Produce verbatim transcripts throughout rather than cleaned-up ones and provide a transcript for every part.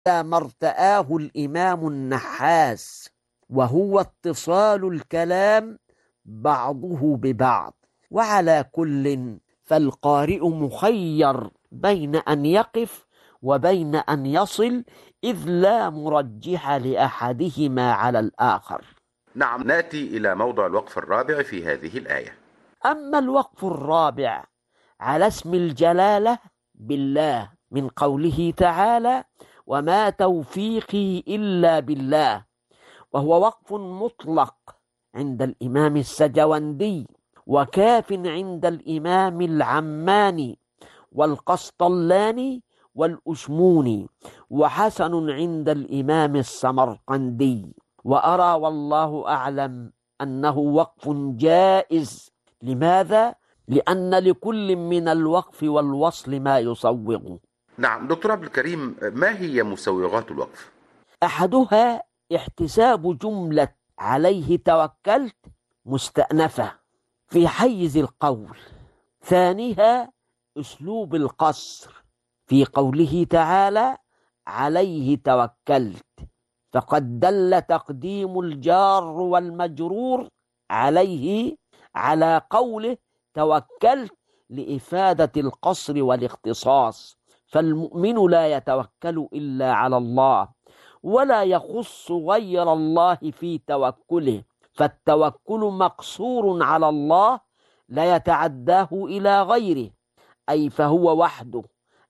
ما ارتآه الإمام النحاس، وهو اتصال الكلام بعضه ببعض. وعلى كل فالقارئ مخير بين أن يقف وبين أن يصل، إذ لا مرجح لأحدهما على الآخر. نعم، نأتي إلى موضع الوقف الرابع في هذه الآية. أما الوقف الرابع على اسم الجلالة بالله من قوله تعالى: وما توفيقي إلا بالله، وهو وقف مطلق عند الإمام السجوندي، وكاف عند الإمام العماني والقسطلاني والأشموني، وحسن عند الإمام السمرقندي. وأرى والله أعلم أنه وقف جائز. لماذا؟ لأن لكل من الوقف والوصل ما يصوغ. نعم دكتور عبد الكريم، ما هي مسوغات الوقف؟ أحدها احتساب جملة عليه توكلت مستأنفة في حيز القول. ثانيها أسلوب القصر في قوله تعالى: عليه توكلت، فقد دل تقديم الجار والمجرور عليه على قوله توكلت لإفادة القصر والاختصاص، فالمؤمن لا يتوكل إلا على الله، ولا يخص غير الله في توكله، فالتوكل مقصور على الله لا يتعداه إلى غيره، أي فهو وحده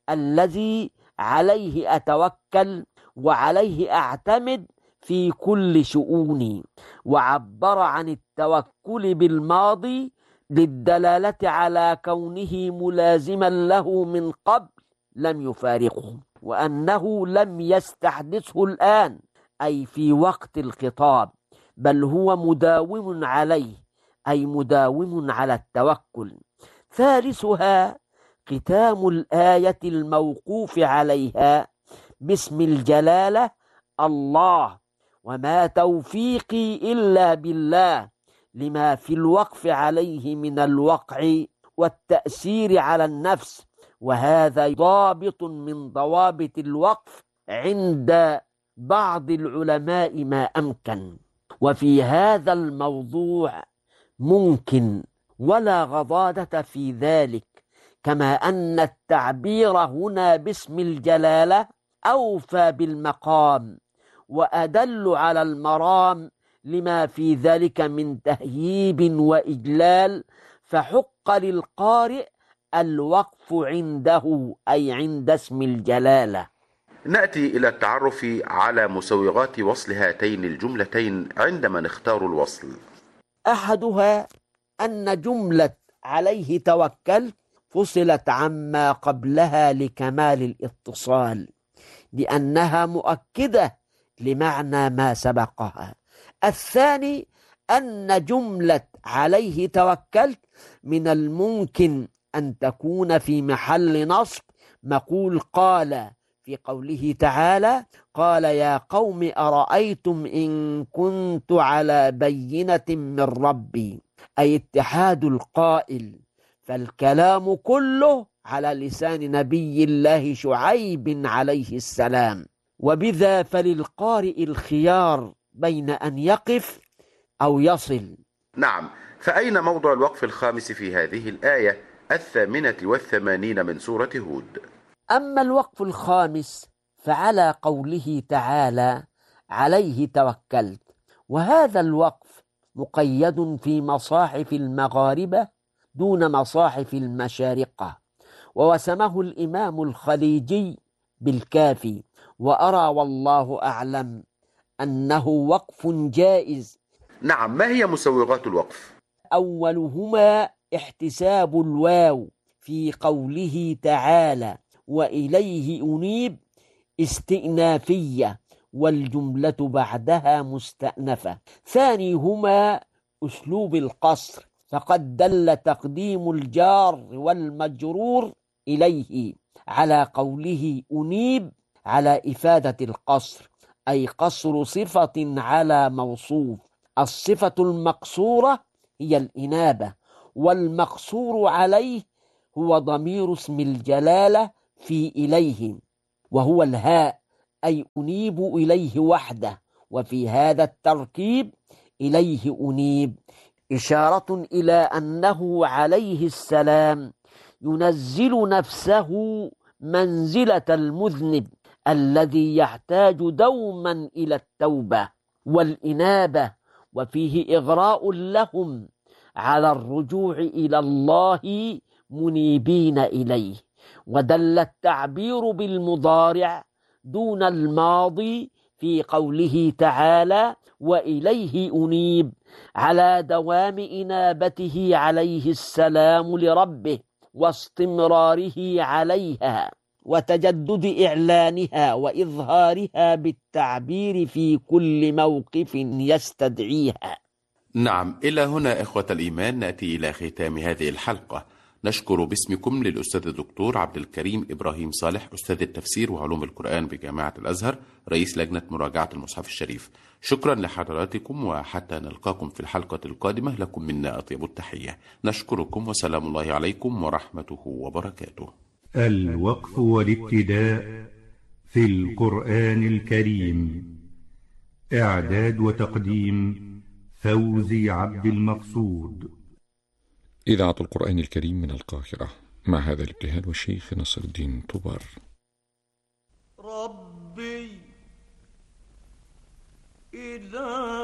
الذي عليه أتوكل وعليه أعتمد في كل شؤوني. وعبر عن التوكل بالماضي للدلالة على كونه ملازما له من قبل لم يفارقه، وأنه لم يستحدثه الآن أي في وقت الخطاب، بل هو مداوم عليه أي مداوم على التوكل. ثالثها ختام الآية الموقوف عليها باسم الجلالة الله: وما توفيقي إلا بالله، لما في الوقف عليه من الوقع والتأثير على النفس، وهذا ضابط من ضوابط الوقف عند بعض العلماء ما أمكن. وفي هذا الموضوع ممكن ولا غضاضة في ذلك، كما أن التعبير هنا باسم الجلالة أوفى بالمقام وأدل على المرام لما في ذلك من تهييب وإجلال، فحق للقارئ الوقف عنده أي عند اسم الجلالة. نأتي إلى التعرف على مسوغات وصل هاتين الجملتين عندما نختار الوصل. أحدها أن جملة عليه توكل فصلت عما قبلها لكمال الاتصال، لأنها مؤكدة لمعنى ما سبقها. الثاني أن جملة عليه توكلت من الممكن أن تكون في محل نصب مقول قال، في قوله تعالى: قال يا قوم أرأيتم إن كنت على بينة من ربي، أي اتحاد القائل، فالكلام كله على لسان نبي الله شعيب عليه السلام. وبذا فللقارئ الخيار بين أن يقف أو يصل. نعم، فأين موضع الوقف الخامس في هذه الآية الثامنة والثمانين من سورة هود؟ أما الوقف الخامس فعلى قوله تعالى: عليه توكلت، وهذا الوقف مقيد في مصاحف المغاربة دون مصاحف المشارقة، ووسمه الإمام الخليجي بالكافي. وأرى والله أعلم أنه وقف جائز. نعم، ما هي مسوغات الوقف؟ أولهما احتساب الواو في قوله تعالى: وإليه أنيب، استئنافية، والجملة بعدها مستأنفة. ثانيهما أسلوب القصر، فقد دل تقديم الجار والمجرور إليه على قوله أنيب على إفادة القصر، أي قصر صفة على موصوف. الصفة المقصورة هي الإنابة، والمقصور عليه هو ضمير اسم الجلالة في إليه، وهو الهاء أي أنيب إليه وحده، وفي هذا التركيب إليه أنيب إشارة إلى أنه عليه السلام ينزل نفسه منزلة المذنب الذي يحتاج دوما إلى التوبة والإنابة، وفيه إغراء لهم على الرجوع إلى الله منيبين إليه. ودل التعبير بالمضارع دون الماضي في قوله تعالى وإليه أنيب على دوام إنابته عليه السلام لربه واستمراره عليها وتجدد إعلانها وإظهارها بالتعبير في كل موقف يستدعيها. نعم، إلى هنا إخوة الإيمان نأتي إلى ختام هذه الحلقة. نشكر باسمكم للأستاذ الدكتور عبد الكريم إبراهيم صالح، أستاذ التفسير وعلوم القرآن بجامعة الأزهر، رئيس لجنة مراجعة المصحف الشريف. شكرا لحضراتكم، وحتى نلقاكم في الحلقة القادمة لكم منا أطيب التحية. نشكركم وسلام الله عليكم ورحمته وبركاته. الوقف والابتداء في القرآن الكريم، إعداد وتقديم فوزي عبد المقصود. إذاعة القرآن الكريم من القاهرة، مع هذا الابتهال والشيخ نصر الدين طبر. ربي إذا